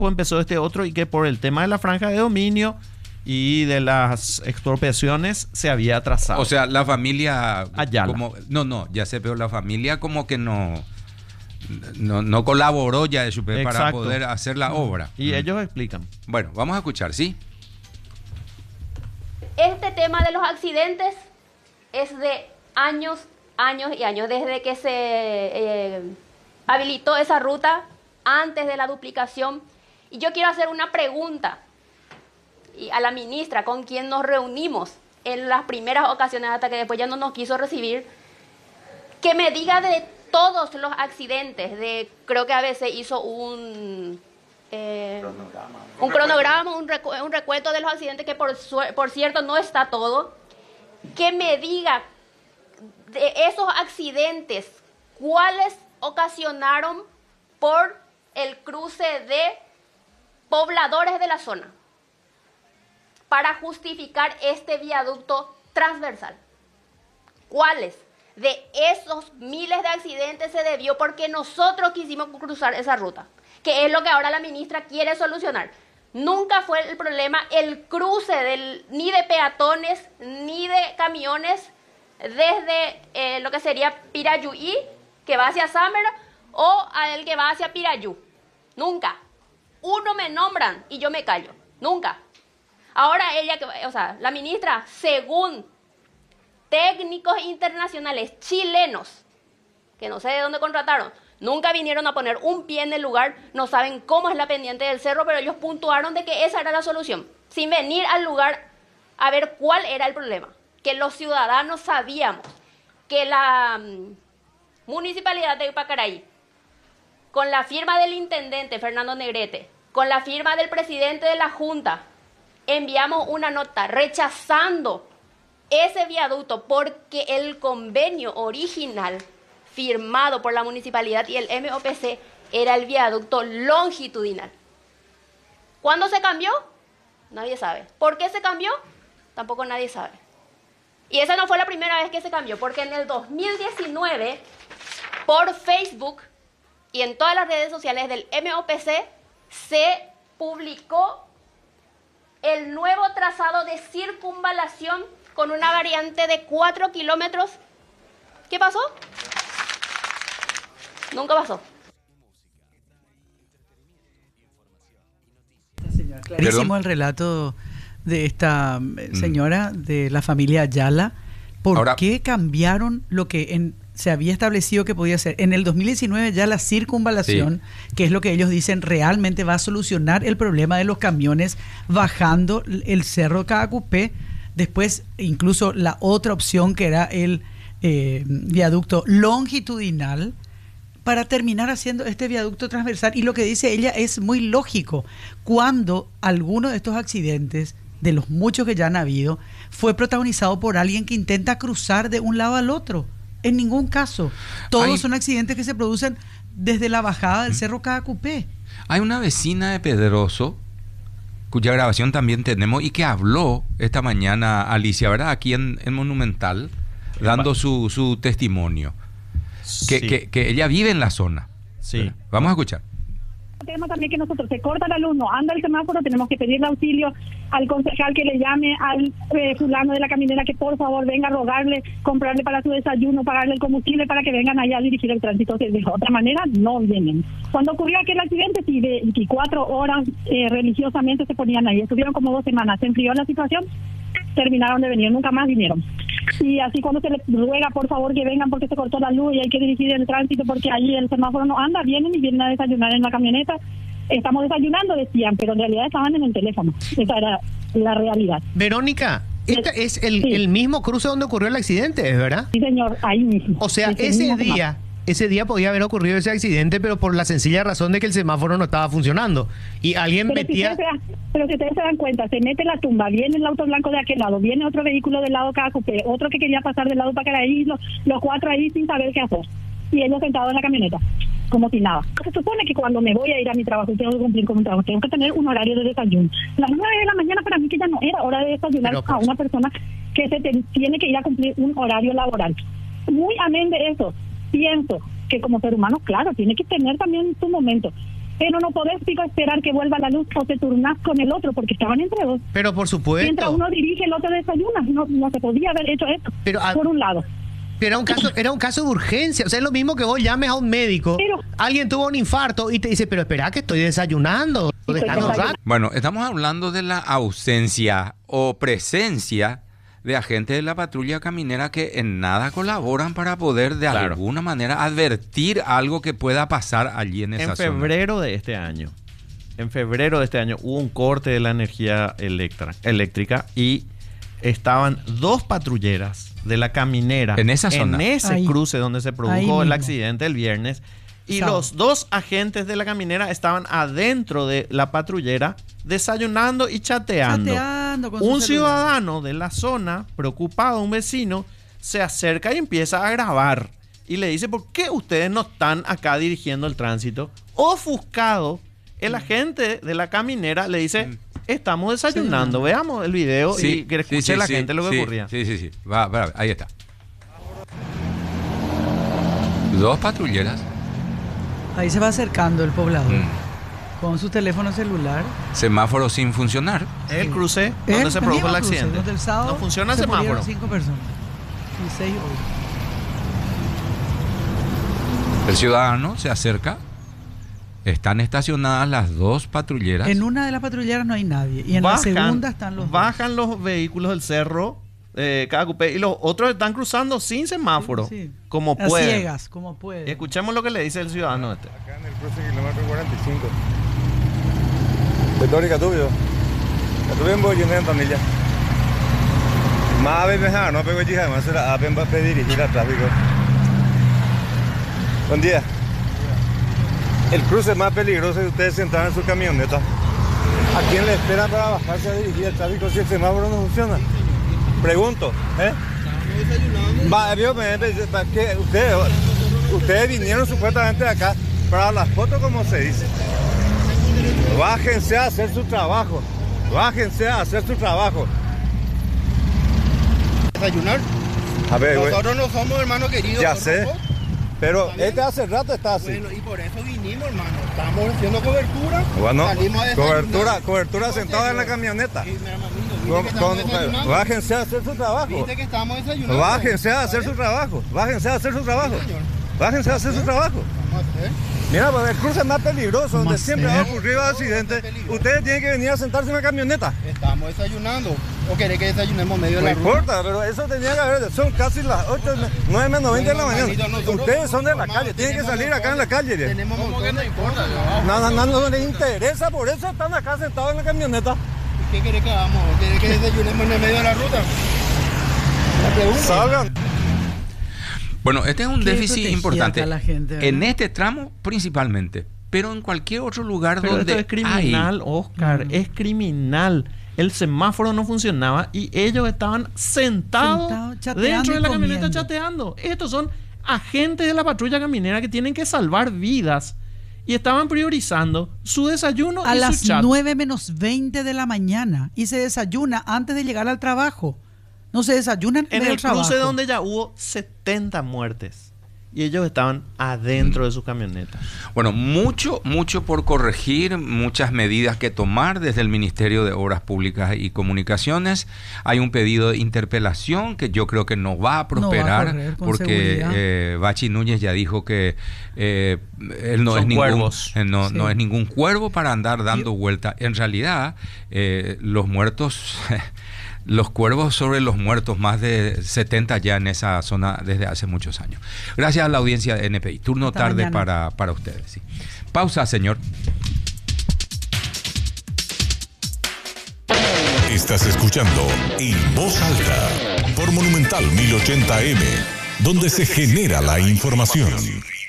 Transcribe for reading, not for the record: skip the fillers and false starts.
empezó este otro y que por el tema de la franja de dominio y de las expropiaciones se había atrasado. O sea, la familia Ayala. como ya sé, pero la familia como que no colaboró ya de para Exacto. poder hacer la obra. Y ellos explican. Bueno, vamos a escuchar, ¿sí? Este tema de los accidentes es de años y años, desde que se habilitó esa ruta, antes de la duplicación. Y yo quiero hacer una pregunta a la ministra, con quien nos reunimos en las primeras ocasiones hasta que después ya no nos quiso recibir, que me diga de todos los accidentes, creo que ABC hizo un cronograma, un recuento de los accidentes, que por cierto no está todo, que me diga de esos accidentes cuáles ocasionaron por el cruce de pobladores de la zona, para justificar este viaducto transversal. ¿Cuáles de esos miles de accidentes se debió porque nosotros quisimos cruzar esa ruta? Que es lo que ahora la ministra quiere solucionar. Nunca fue el problema el cruce ni de peatones ni de camiones desde lo que sería Pirayuí, que va hacia Summer, o el que va hacia Pirayú. Nunca. Uno me nombran y yo me callo. Nunca. Ahora la ministra, según técnicos internacionales chilenos, que no sé de dónde contrataron, nunca vinieron a poner un pie en el lugar, no saben cómo es la pendiente del cerro, pero ellos puntuaron de que esa era la solución, sin venir al lugar a ver cuál era el problema. Que los ciudadanos sabíamos que la municipalidad de Pacaraí, con la firma del intendente Fernando Negrete, con la firma del presidente de la Junta, enviamos una nota rechazando ese viaducto porque el convenio original firmado por la municipalidad y el MOPC era el viaducto longitudinal. ¿Cuándo se cambió? Nadie sabe. ¿Por qué se cambió? Tampoco nadie sabe. Y esa no fue la primera vez que se cambió, porque en el 2019, por Facebook y en todas las redes sociales del MOPC, se publicó el nuevo trazado de circunvalación con una variante de 4 kilómetros. ¿Qué pasó? Nunca pasó. Clarísimo el relato de esta señora de la familia Ayala. ¿Por qué cambiaron lo que se había establecido que podía ser? En el 2019 ya la circunvalación, que es lo que ellos dicen realmente va a solucionar el problema de los camiones bajando el cerro Caacupé. Después incluso la otra opción que era el viaducto longitudinal, para terminar haciendo este viaducto transversal. Y lo que dice ella es muy lógico. Cuando alguno de estos accidentes, de los muchos que ya han habido, fue protagonizado por alguien que intenta cruzar de un lado al otro. En ningún caso. Todos son accidentes que se producen desde la bajada del cerro Caacupé. Hay una vecina de Pedroso, cuya grabación también tenemos, y que habló esta mañana, Alicia, ¿verdad? Aquí en Monumental, dando su testimonio. Sí. Que ella vive en la zona. Sí. Vamos a escuchar. Tenemos también que nosotros, se corta la luz, no anda el semáforo, tenemos que pedirle auxilio al concejal, que le llame al fulano de la caminera, que por favor venga a rogarle, comprarle para su desayuno, pagarle el combustible para que vengan allá a dirigir el tránsito. De otra manera no vienen. Cuando ocurrió aquel accidente, sí, de 24 horas religiosamente se ponían ahí, estuvieron como 2 semanas, se enfrió la situación, terminaron de venir, nunca más vinieron. Y así cuando se les ruega por favor que vengan porque se cortó la luz y hay que dirigir el tránsito porque allí el semáforo no anda, vienen y vienen a desayunar en la camioneta. Estamos desayunando, decían, pero en realidad estaban en el teléfono. Esa era la realidad. Verónica, este es el mismo cruce donde ocurrió el accidente, ¿es verdad? Sí, señor, ahí mismo. O sea, ese día podía haber ocurrido ese accidente, pero por la sencilla razón de que el semáforo no estaba funcionando. Y alguien metía... Pero si ustedes se dan cuenta, se mete la tumba, viene el auto blanco de aquel lado, viene otro vehículo del lado Caacupé, otro que quería pasar del lado para ahí, los 4 ahí sin saber qué hacer. Y ellos sentados en la camioneta, como si nada. Se supone que cuando me voy a ir a mi trabajo, tengo que cumplir con mi trabajo, tengo que tener un horario de desayuno. Las 9 de la mañana para mí que ya no era hora de desayunar a una persona que tiene que ir a cumplir un horario laboral. Muy amén de eso, pienso que como ser humano, claro, tiene que tener también su momento. pero no podés esperar que vuelva la luz o te turnás con el otro, porque estaban entre dos. Pero por supuesto. Mientras uno dirige, el otro desayuna. No se podía haber hecho esto, pero, por un lado. Pero era un caso de urgencia. O sea, es lo mismo que vos llames a un médico. Alguien tuvo un infarto y te dice, pero espera que estoy desayunando. Bueno, estamos hablando de la ausencia o presencia de agentes de la patrulla caminera que en nada colaboran para poder de alguna manera advertir algo que pueda pasar allí en esa zona. En febrero de este año hubo un corte de la energía eléctrica y estaban 2 patrulleras de la caminera en esa zona, en ese cruce donde se produjo el accidente el viernes, y los 2 agentes de la caminera estaban adentro de la patrullera desayunando y chateando con un ciudadano de la zona, preocupado, un vecino, se acerca y empieza a grabar y le dice, ¿por qué ustedes no están acá dirigiendo el tránsito? Ofuscado, el agente de la caminera le dice, estamos desayunando. Veamos el video y que escuche la gente lo que ocurría. Sí. Va, ahí está. 2 patrulleras. Ahí se va acercando el poblador con su teléfono celular. Semáforo sin funcionar. El cruce donde se produjo el accidente. El sábado no funciona el semáforo. 5 personas. Y 6 hoy. El ciudadano se acerca. Están estacionadas las 2 patrulleras. En una de las patrulleras no hay nadie. Y en la segunda están los bajan los vehículos del cerro, cada cupé, y los otros están cruzando sin semáforo. Como pueden. Ciegas, como pueden. Escuchemos lo que le dice el ciudadano este. Acá en el cruce kilómetro 45. Retórica tuyo. Estuve voy en Antonilla. Más veces no pego allí, además será a dirigir al tráfico. Buen día. El cruce más peligroso es ustedes sentar en su camioneta. ¿A quién le esperan para bajarse a dirigir el tráfico si el semáforo no funciona? Pregunto, ustedes vinieron supuestamente de acá para las fotos, como se dice. Bájense a hacer su trabajo. ¿Desayunar? A ver, nosotros no somos hermanos queridos. Ya sé. Pero este hace rato está así. Bueno, y por eso vinimos, hermano. Estamos haciendo cobertura. Bueno, salimos a cobertura sentada en la camioneta. Bájense a hacer su trabajo. Dice que estamos desayunando. Bájense a hacer su trabajo. Mira, pues el cruce es más peligroso, donde siempre ha ocurrido accidentes. Ustedes tienen que venir a sentarse en la camioneta. Estamos desayunando. ¿O querés que desayunemos medio de la ruta? No importa, pero eso tenía que haber. Son casi las 8, 9 menos 20 de la mañana. Ustedes son de la calle, tienen que salir acá en la calle. Tenemos montón, no importa. No les interesa, por eso están acá sentados en la camioneta. ¿Qué querés que hagamos? ¿Querés que desayunemos en el medio de la ruta? Salgan. Bueno, este es un déficit importante. Gente, en este tramo principalmente, pero en cualquier otro lugar donde esto es criminal, Oscar, es criminal. El semáforo no funcionaba y ellos estaban sentados dentro de la camioneta chateando. Estos son agentes de la patrulla caminera que tienen que salvar vidas y estaban priorizando su desayuno a y las su chat. 9 menos 20 de la mañana y se desayuna antes de llegar al trabajo. No se desayunan en el cruce donde ya hubo 70 muertes y ellos estaban adentro de sus camionetas. Bueno, mucho por corregir, muchas medidas que tomar desde el Ministerio de Obras Públicas y Comunicaciones. Hay un pedido de interpelación que yo creo que no va a prosperar porque Bachi Núñez ya dijo que él no es ningún cuervo para andar dando vuelta. En realidad, los muertos... Los cuervos sobre los muertos, más de 70 ya en esa zona desde hace muchos años. Gracias a la audiencia de NPI. Turno hasta tarde para ustedes. Sí. Pausa, señor. Estás escuchando En Voz Alta por Monumental 1080M, donde se genera la información.